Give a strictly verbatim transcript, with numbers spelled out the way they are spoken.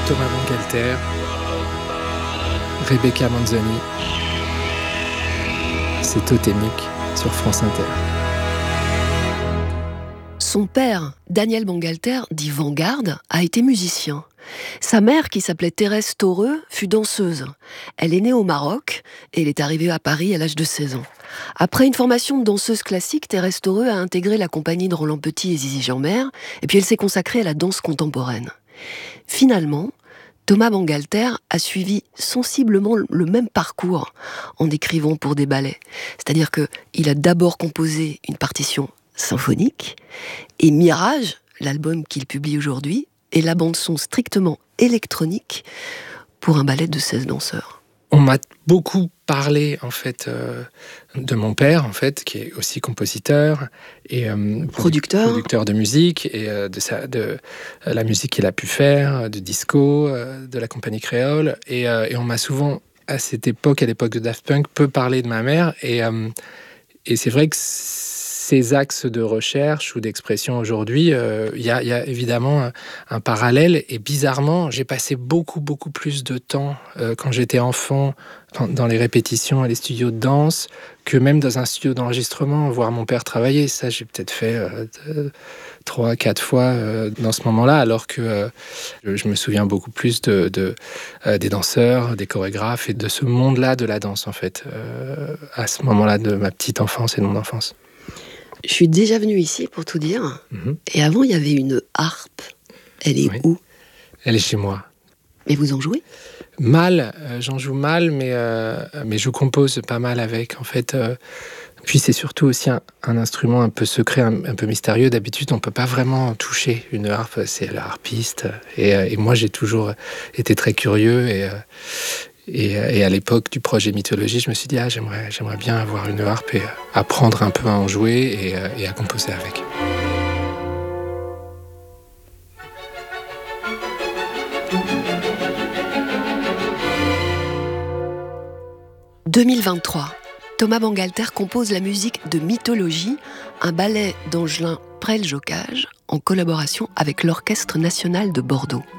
Thomas Bangalter, Rebecca Manzoni. C'est Totémique sur France Inter. Son père, Daniel Bangalter, dit Vanguard, a été musicien. Sa mère, qui s'appelait Thérèse Taureux, fut danseuse. Elle est née au Maroc et elle est arrivée à Paris à l'âge de seize ans. Après une formation de danseuse classique, Thérèse Taureux a intégré la compagnie de Roland Petit et Zizi Jeanmaire, et puis elle s'est consacrée à la danse contemporaine. Finalement, Thomas Bangalter a suivi sensiblement le même parcours en écrivant pour des ballets. C'est-à-dire qu'il a d'abord composé une partition symphonique, et Mirage, l'album qu'il publie aujourd'hui, est la bande-son strictement électronique pour un ballet de seize danseurs. On m'a beaucoup parlé en fait euh, de mon père en fait, qui est aussi compositeur et euh, producteur, producteur de musique et euh, de, sa, de euh, la musique qu'il a pu faire, de disco, euh, de la compagnie créole. Et, euh, et on m'a souvent à cette époque, à l'époque de Daft Punk, peu parlé de ma mère. Et, euh, et c'est vrai que ces axes de recherche ou d'expression aujourd'hui, il euh, y, y a évidemment un, un parallèle. Et bizarrement, j'ai passé beaucoup, beaucoup plus de temps euh, quand j'étais enfant dans, dans les répétitions et les studios de danse que même dans un studio d'enregistrement, voir mon père travailler. Ça, j'ai peut-être fait euh, de, trois, quatre fois euh, dans ce moment-là, alors que euh, je, je me souviens beaucoup plus de, de, euh, des danseurs, des chorégraphes et de ce monde-là de la danse, en fait, euh, à ce moment-là de ma petite enfance et de mon enfance. Je suis déjà venue ici, pour tout dire. Mmh. Et avant, il y avait une harpe. Elle est oui. où ? Elle est chez moi. Mais vous en jouez ? Mal, euh, j'en joue mal, mais, euh, mais je compose pas mal avec, en fait. Euh, puis c'est surtout aussi un, un instrument un peu secret, un, un peu mystérieux. D'habitude, on ne peut pas vraiment toucher une harpe, c'est le harpiste. Et, euh, et moi, j'ai toujours été très curieux. Et, euh, et, et à l'époque du projet Mythologie, je me suis dit, ah, j'aimerais, j'aimerais bien avoir une harpe et apprendre un peu à en jouer et, euh, et à composer avec. deux mille vingt-trois, Thomas Bangalter compose la musique de Mythologie, un ballet d'Angelin Prel-Jocage en collaboration avec l'Orchestre national de Bordeaux.